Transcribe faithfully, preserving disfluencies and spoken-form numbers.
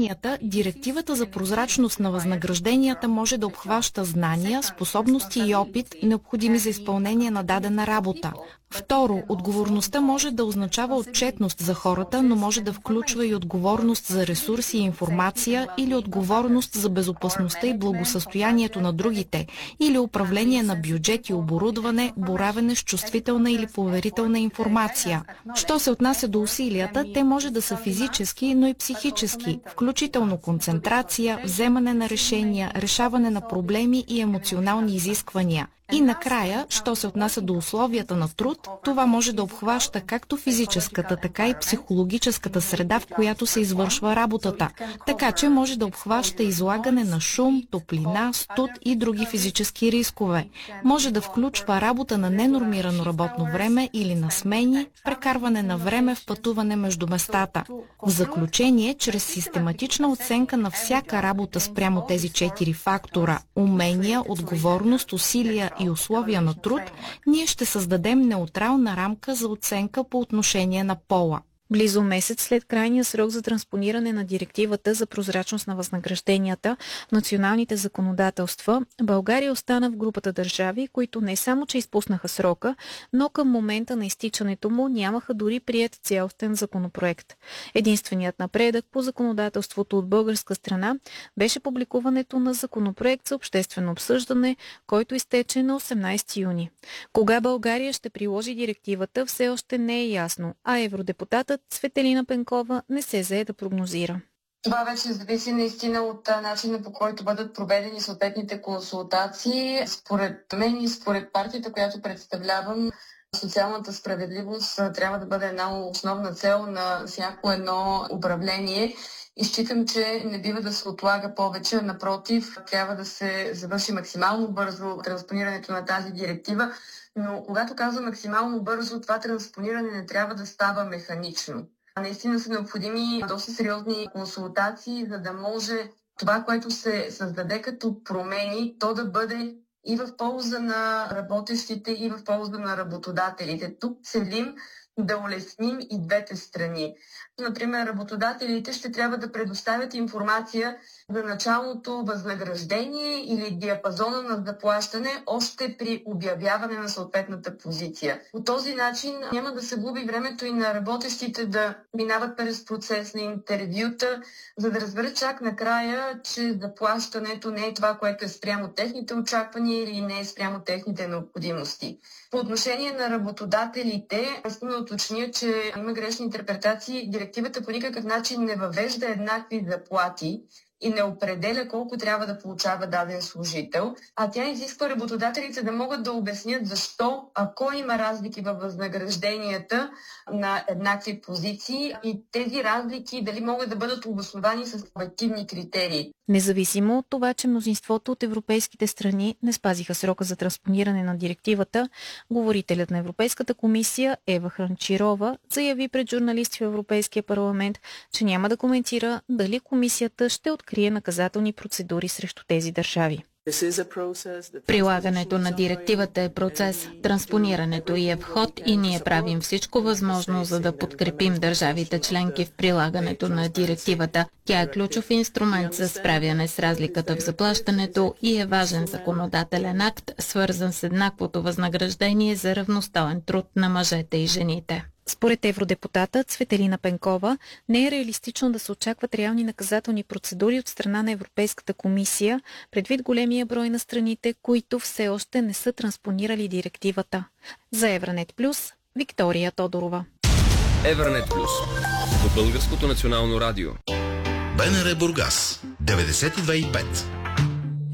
възнагражденията, директивата за прозрачност на възнагражденията може да обхваща знания, способности и опит, необходими за изпълнение на дадена работа. Второ, отговорността може да означава отчетност за хората, но може да включва и отговорност за ресурси и информация или отговорност за безопасността и благосъстоянието на другите, или управление на бюджет и оборудване, боравене с чувствителна или поверителна информация. Що се отнася до усилията, те може да са физически, но и психически, включително концентрация, вземане на решения, решаване на проблеми и емоционални изисквания. И накрая, що се отнася до условията на труд, това може да обхваща както физическата, така и психологическата среда, в която се извършва работата. Така че може да обхваща излагане на шум, топлина, студ и други физически рискове. Може да включва работа на ненормирано работно време или на смени, прекарване на време в пътуване между местата. В заключение, чрез систематична оценка на всяка работа спрямо тези четири фактора – умения, отговорност, усилия и условия на труд, ние ще създадем неутрална рамка за оценка по отношение на пола. Близо месец след крайния срок за транспониране на директивата за прозрачност на възнагражденията в националните законодателства, България остана в групата държави, които не само че изпуснаха срока, но към момента на изтичането му нямаха дори приет цялостен законопроект. Единственият напредък по законодателството от българска страна беше публикуването на законопроект за обществено обсъждане, който изтече на осемнадесети юни. Кога България ще приложи директивата, все още не е ясно, а евродепутатът Цветелина Пенкова не се зае да прогнозира. Това вече зависи наистина от начина, по който бъдат проведени съответните консултации. Според мен и според партията, която представлявам, социалната справедливост трябва да бъде една основна цел на всяко едно управление. И считам, че не бива да се отлага повече, напротив, трябва да се завърши максимално бързо транспонирането на тази директива. Но когато казвам максимално бързо, това транспониране не трябва да става механично. Наистина са необходими доста сериозни консултации, за да може това, което се създаде като промени, то да бъде и в полза на работещите, и в полза на работодателите. Тук целим да улесним и двете страни. Например, работодателите ще трябва да предоставят информация за началното възнаграждение или диапазона на заплащане още при обявяване на съответната позиция. По този начин няма да се губи времето и на работещите да минават през процес на интервюта, за да разберат чак накрая, че заплащането не е това, което е спрямо техните очаквания или не е спрямо техните необходимости. По отношение на работодателите, искам да уточня, че има грешни интерпретации. Директивата по никакъв начин не въвежда еднакви заплати и не определя колко трябва да получава даден служител, а тя изисква работодателите да могат да обяснят защо, ако има разлики във възнагражденията на еднакви позиции и тези разлики дали могат да бъдат обосновани с обективни критерии. Независимо от това, че мнозинството от европейските страни не спазиха срока за транспониране на директивата, говорителят на Европейската комисия Ева Хранчирова заяви пред журналисти в Европейския парламент, че няма да коментира дали комисията ще открие наказателни процедури срещу тези държави. Прилагането на директивата е процес, транспонирането й е в ход и ние правим всичко възможно, за да подкрепим държавите членки в прилагането на директивата. Тя е ключов инструмент за справяне с разликата в заплащането и е важен законодателен акт, свързан с еднаквото възнаграждение за равностоен труд на мъжете и жените. Според евродепутата Цветелина Пенкова, не е реалистично да се очакват реални наказателни процедури от страна на Европейската комисия, предвид големия брой на страните, които все още не са транспонирали директивата. За Евранет Плюс, Виктория Тодорова. Евранет Плюс по Българското национално радио. БНР Бургас деветдесет и две и пет.